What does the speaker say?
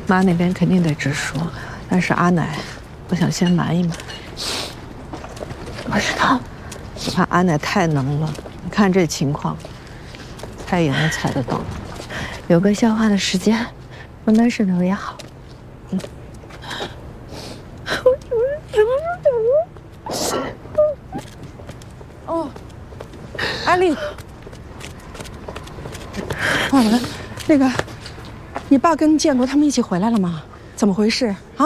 妈那边肯定得直说，但是阿奶，我想先瞒一瞒。 我知道， 我怕阿奶太能了，你看这情况，猜也能猜得到。 有个消化的时间，慢慢渗透也好。嗯。 哦，阿丽，那个，你爸跟建国他们一起回来了吗？怎么回事啊？